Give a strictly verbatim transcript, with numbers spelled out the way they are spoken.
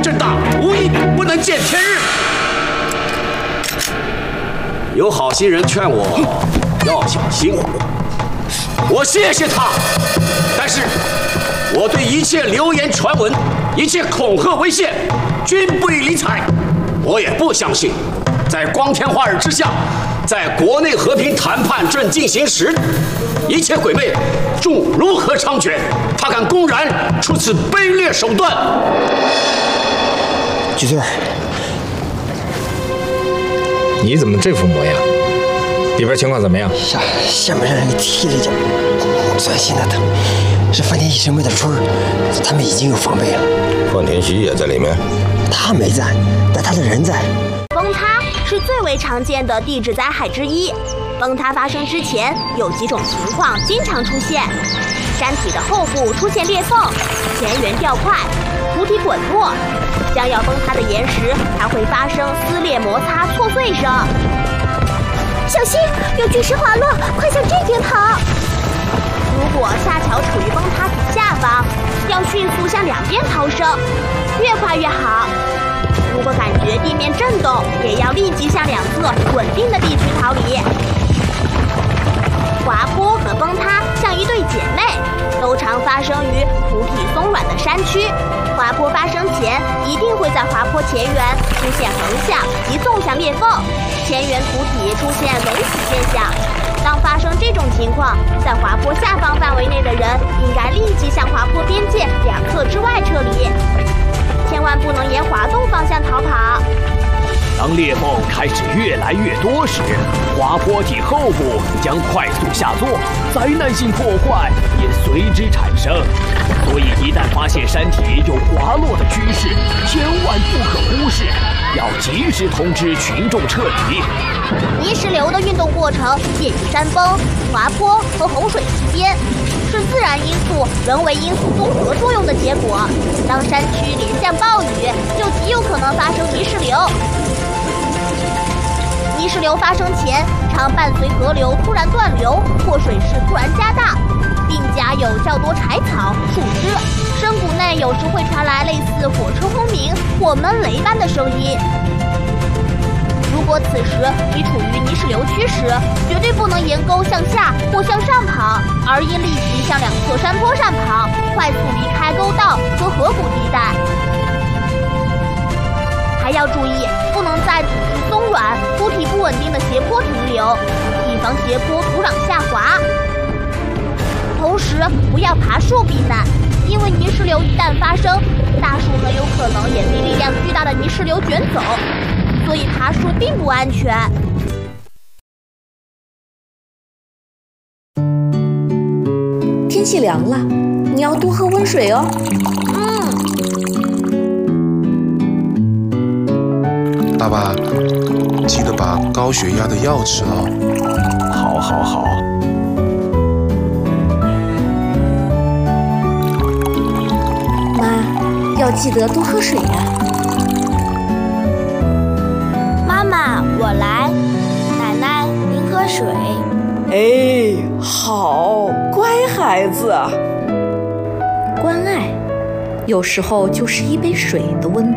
震大，无一不能见天日。有好心人劝我要小心，我谢谢他，但是我对一切流言传闻、一切恐吓威胁，均不予理睬。我也不相信，在光天化日之下，在国内和平谈判正进行时，一切鬼魅众如何猖獗？他敢公然出此卑劣手段！ 菊穗， 你怎么这副模样？里边情况怎么样？ 下下面让人给踢了一脚，钻心的疼。是范天喜身边的春儿，他们已经有防备了。 范天喜也在里面？ 他没在，但他的人在。 崩塌是最为常见的地质灾害之一。崩塌发生之前，有几种情况经常出现：山体的后部出现裂缝，前缘掉块，土体滚落。将要崩塌的岩石还会发生撕裂、摩擦、挫碎声。小心，有巨石滑落，快向这边跑！如果下桥处于崩塌体下方，要迅速向两边逃生，越快越好。如果感觉地面震动，也要立即向两侧稳定的地区逃离。滑坡和崩塌像一对姐妹，都常发生于土体松软的山区。滑坡发生前，一定会在滑坡前缘出现横向及纵向裂缝，前缘土体出现隆起现象。当发生这种情况，在滑坡下方范围内的人应该立即向滑坡边界两侧之外撤离，千万不能沿滑动方向逃跑。 当裂缝开始越来越多时，滑坡体后部将快速下落，灾难性破坏也随之产生。所以一旦发现山体有滑落的趋势，千万不可忽视，要及时通知群众撤离。 泥石流的运动过程介于山崩、滑坡和洪水期间，是自然因素、人为因素综合作用的结果。当山区连降暴雨，就极有可能发生泥石流。泥石流发生前，常伴随河流突然断流或水势突然加大，并夹有较多柴草、树枝，深谷内有时会传来类似火车轰鸣或闷雷般的声音。如果此时你处于泥石流区时，绝对不能沿沟向下或向上跑，而应立即向两侧山坡上跑，快速离开沟道和河谷地带。还要注意，不能在土质松软、土体不稳定的斜坡停留，以防斜坡土壤下滑。同时，不要爬树避难，因为泥石流一旦发生，大树很有可能也被力量巨大的泥石流卷走，所以爬树并不安全。 天气凉了，你要多喝温水哦。 爸爸，记得把高血压的药吃了。 好，好，好。 妈，要记得多喝水呀。 妈妈，我来。奶奶，您喝水。 哎，好，乖孩子。 关爱，有时候就是一杯水的温度。